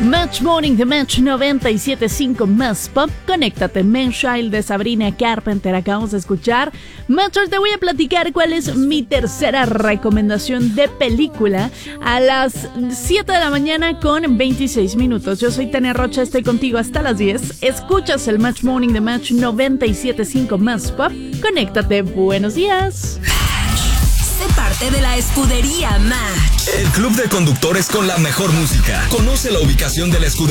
Match Morning de Match 97.5 más pop. Conéctate, Man Child de Sabrina Carpenter acabamos de escuchar. Matchers, te voy a platicar cuál es mi tercera recomendación de película a las 7 de la mañana con 26 minutos. Yo soy Tania Rocha, estoy contigo hasta las 10. Escuchas el Match Morning de Match 97.5 más pop. Conéctate, buenos días. Sé parte de la escudería Match. El club de conductores con la mejor música. Conoce la ubicación de la escudería